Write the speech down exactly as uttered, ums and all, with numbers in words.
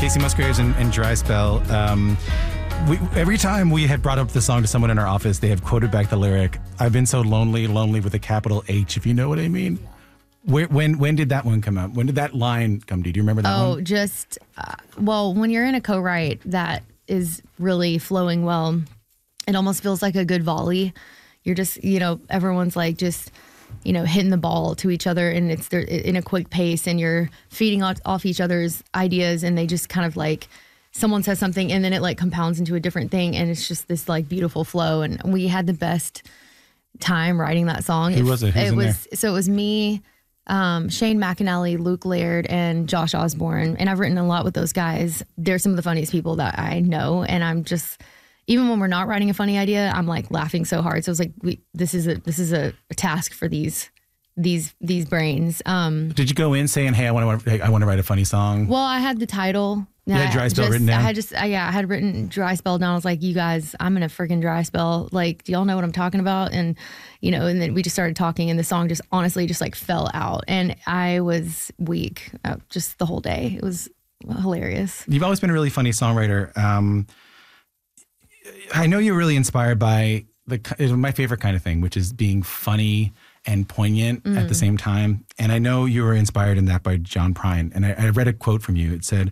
Casey Musgraves and, and Dry Spell. Um, we, every time we had brought up the song to someone in our office, they have quoted back the lyric, "I've been so lonely, lonely with a capital H," if you know what I mean. Where, when when did that one come up? When did that line come to you? Do you remember that oh, one? Oh, just, uh, well, when you're in a co-write that is really flowing well, it almost feels like a good volley. You're just, you know, everyone's like just, you know, hitting the ball to each other, and it's in a quick pace, and you're feeding off, off each other's ideas, and they just kind of like, someone says something and then it like compounds into a different thing, and it's just this like beautiful flow. And we had the best time writing that song. Who it, was it? Who's it in was there? So it was me, um, Shane McAnally, Luke Laird, and Josh Osborne. And I've written a lot with those guys. They're some of the funniest people that I know, and I'm just, even when we're not writing a funny idea, I'm like laughing so hard. So it's like, we, this is a this is a, a task for these these these brains. Um, Did you go in saying, "Hey, I want to I want to write a funny song"? well, I had the title. You had I Dry Spell just, written down? I had just, I, yeah, I had written Dry Spell down. I was like, you guys, I'm gonna freaking dry spell. Like, do y'all know what I'm talking about? And, you know, and then we just started talking, and the song just honestly just like fell out. And I was weak uh, just the whole day. It was hilarious. You've always been a really funny songwriter. Um, I know you're really inspired by the my favorite kind of thing, which is being funny and poignant mm. at the same time. And I know you were inspired in that by John Prine. And I, I read a quote from you. It said,